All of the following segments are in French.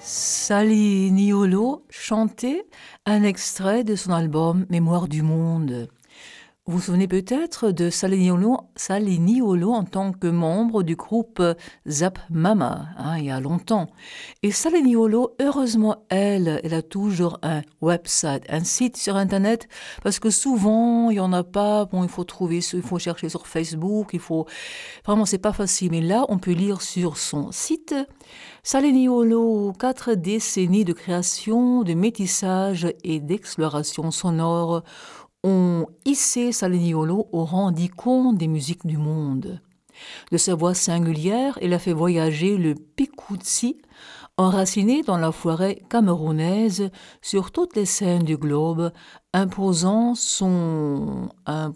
Sally Niolo chantait un extrait de son album Mémoire du monde. Vous vous souvenez peut-être de Sally Niolo en tant que membre du groupe Zap Mama, il y a longtemps. Et Sally Niolo, heureusement, elle a toujours un website, un site sur Internet, parce que souvent, il n'y en a pas. Bon, il faut chercher sur Facebook, vraiment, c'est pas facile. Mais là, on peut lire sur son site Sally Niolo, 4 décennies de création, de métissage et d'exploration sonore ont hissé Sally Niolo au rang d'icône des musiques du monde. De sa voix singulière, elle a fait voyager le Pikutsi, enraciné dans la forêt camerounaise sur toutes les scènes du globe, imposant son...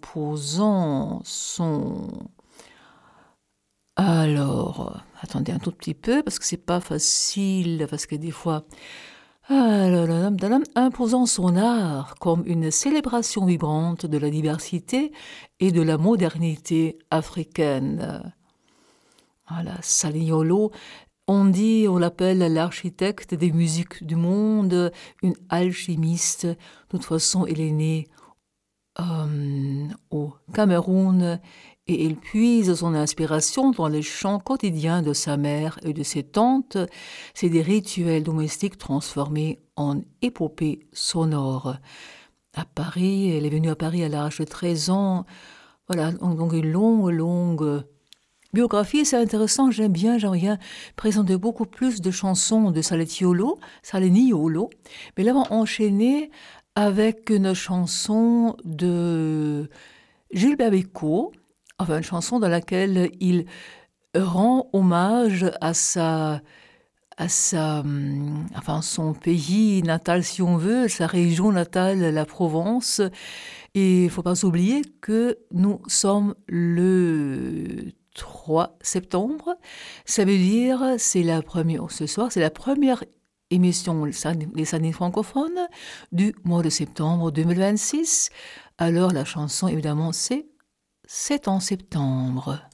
Alors, attendez un tout petit peu, parce que c'est pas facile, parce que des fois... imposant son art comme une célébration vibrante de la diversité et de la modernité africaine. Voilà, Salignolo, on l'appelle l'architecte des musiques du monde, une alchimiste. De toute façon, elle est née au Cameroun et elle puise son inspiration dans les chants quotidiens de sa mère et de ses tantes. C'est des rituels domestiques transformés en épopées sonores. À Paris, elle est venue à Paris à l'âge de 13 ans. Voilà, donc une longue biographie. C'est intéressant, j'aime bien présenter beaucoup plus de chansons de Sally Niolo. Mais là, on va enchaîner avec une chanson de Gilbert Bécaud, enfin une chanson dans laquelle il rend hommage à son pays natal, si on veut, sa région natale, la Provence. Et il ne faut pas oublier que nous sommes le 3 septembre. Ça veut dire, ce soir, c'est la première émission des Sannées francophones du mois de septembre 2026. Alors la chanson, évidemment, c'est en septembre.